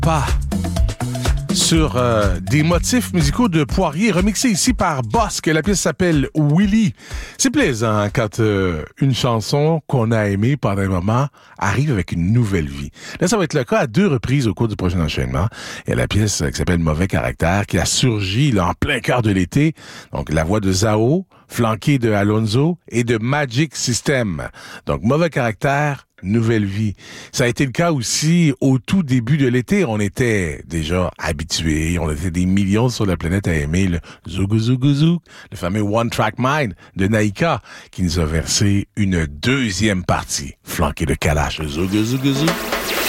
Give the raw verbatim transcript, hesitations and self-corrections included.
Pas sur euh, des motifs musicaux de Poirier, remixés ici par Bosque. La pièce s'appelle Willy. C'est plaisant quand euh, une chanson qu'on a aimée pendant un moment arrive avec une nouvelle vie. Là, ça va être le cas à deux reprises au cours du prochain enchaînement. Il y a la pièce qui s'appelle Mauvais Caractère, qui a surgi là, en plein cœur de l'été. Donc, la voix de Zao, flanquée de Alonso et de Magic System. Donc, Mauvais Caractère, nouvelle vie. Ça a été le cas aussi au tout début de l'été. On était déjà habitués, on était des millions sur la planète à aimer le Zouk Zouk Zouk, le fameux One Track Mind de Naïka, qui nous a versé une deuxième partie, flanquée de Kalash. Zouk Zouk Zouk.